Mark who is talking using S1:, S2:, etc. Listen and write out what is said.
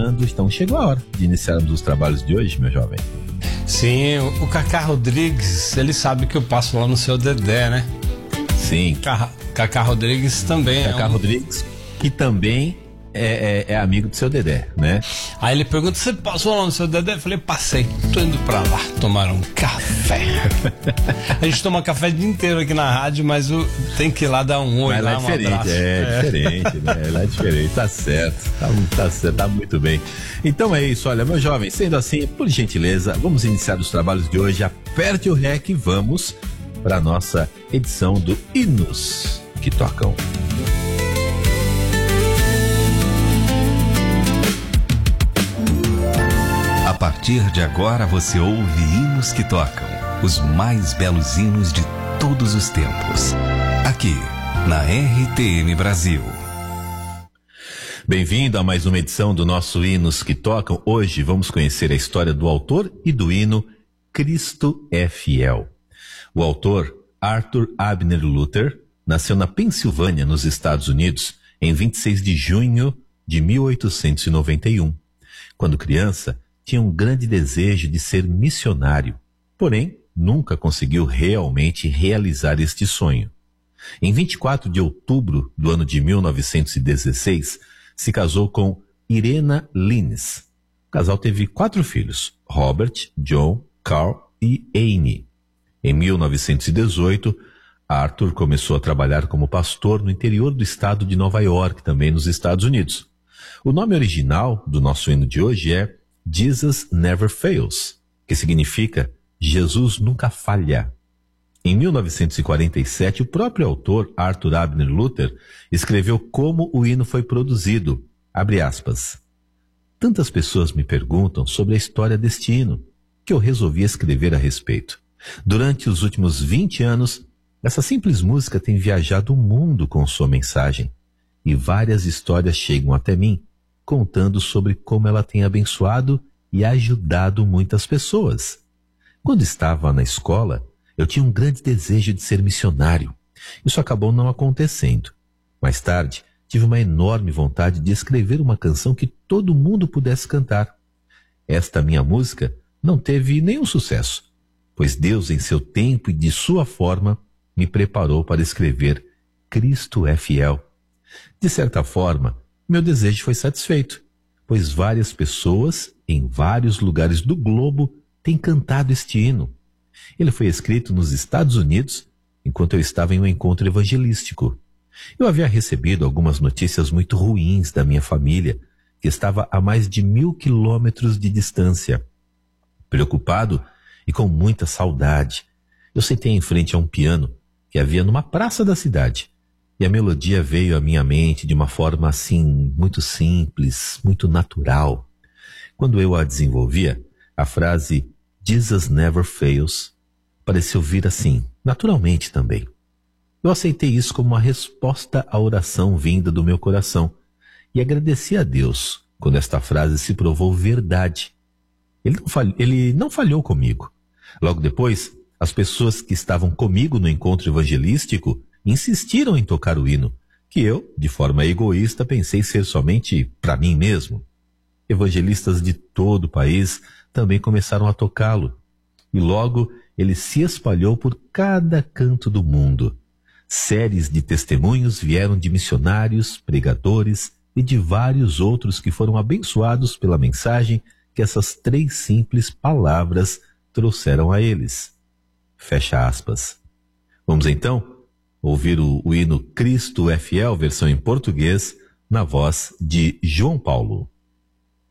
S1: chegando, então chegou a hora de iniciarmos os trabalhos de hoje, meu jovem.
S2: Sim, o Cacá Rodrigues, ele sabe que eu passo lá no seu Dedé, né?
S1: Sim.
S2: Cacá Rodrigues também
S1: Cacá Rodrigues, que também é amigo do seu Dedé, né?
S2: Aí ele pergunta, você passou lá no seu Dedé? Eu falei, passei, tô indo pra lá tomar um café. A gente toma café o dia inteiro aqui na rádio, mas tem que ir lá dar um oi,
S1: mas
S2: lá
S1: é diferente,
S2: um abraço.
S1: Diferente, né? Lá é diferente, tá certo, tá certo, tá muito bem. Então é isso, olha, meu jovem, sendo assim, por gentileza, vamos iniciar os trabalhos de hoje. Aperte o REC e vamos para nossa edição do Hinos que Tocam.
S3: A partir de agora você ouve Hinos que Tocam, os mais belos hinos de todos os tempos, aqui na RTM Brasil.
S1: Bem-vindo a mais uma edição do nosso Hinos que Tocam. Hoje vamos conhecer a história do autor e do hino Cristo é Fiel. O autor, Arthur Abner Luther, nasceu na Pensilvânia, nos Estados Unidos, em 26 de junho de 1891. Quando criança, tinha um grande desejo de ser missionário, porém nunca conseguiu realmente realizar este sonho. Em 24 de outubro do ano de 1916, se casou com Irena Lines. O casal teve 4 filhos, Robert, John, Carl e Annie. Em 1918, Arthur começou a trabalhar como pastor no interior do estado de Nova York, também nos Estados Unidos. O nome original do nosso hino de hoje é Jesus Never Fails, que significa Jesus nunca falha. Em 1947, o próprio autor, Arthur Abner Luther, escreveu como o hino foi produzido. Abre aspas. Tantas pessoas me perguntam sobre a história deste hino, que eu resolvi escrever a respeito. Durante os últimos 20 anos, essa simples música tem viajado o mundo com sua mensagem, e várias histórias chegam até mim, contando sobre como ela tem abençoado e ajudado muitas pessoas. Quando estava na escola, eu tinha um grande desejo de ser missionário. Isso acabou não acontecendo. Mais tarde, tive uma enorme vontade de escrever uma canção que todo mundo pudesse cantar. Esta minha música não teve nenhum sucesso, pois Deus, em seu tempo e de sua forma, me preparou para escrever Cristo é Fiel. De certa forma, meu desejo foi satisfeito, pois várias pessoas, em vários lugares do globo, têm cantado este hino. Ele foi escrito nos Estados Unidos, enquanto eu estava em um encontro evangelístico. Eu havia recebido algumas notícias muito ruins da minha família, que estava a mais de 1000 quilômetros de distância. Preocupado e com muita saudade, eu sentei em frente a um piano que havia numa praça da cidade. E a melodia veio à minha mente de uma forma assim, muito simples, muito natural. Quando eu a desenvolvia, a frase Jesus Never Fails pareceu vir assim, naturalmente também. Eu aceitei isso como uma resposta à oração vinda do meu coração e agradeci a Deus quando esta frase se provou verdade. Ele não falhou comigo. Logo depois, as pessoas que estavam comigo no encontro evangelístico insistiram em tocar o hino, que eu, de forma egoísta, pensei ser somente para mim mesmo. Evangelistas de todo o país também começaram a tocá-lo, e logo ele se espalhou por cada canto do mundo. Séries de testemunhos vieram de missionários, pregadores e de vários outros que foram abençoados pela mensagem que essas 3 simples palavras trouxeram a eles. Fecha aspas. Vamos então ouvir o hino Cristo é Fiel, versão em português, na voz de João Paulo.